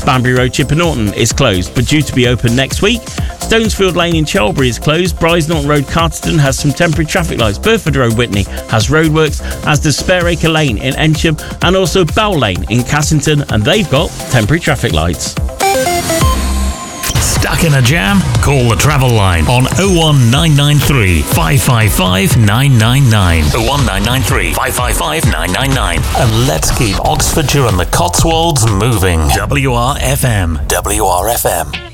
Banbury Road, Chipper Norton is closed, but due to be open next week. Stonesfield Lane in Chelbury is closed. Bryce Norton Road, Carterton has some temporary traffic lights. Burford Road, Whitney has roadworks, as does Spareacre Lane in Ensham, and also Bell Lane in Cassington, and they've got temporary traffic lights. Stuck in a jam? Call the travel line on 01993 555 999. 01993 555 999. And let's keep Oxfordshire and the Cotswolds moving. WRFM. WRFM.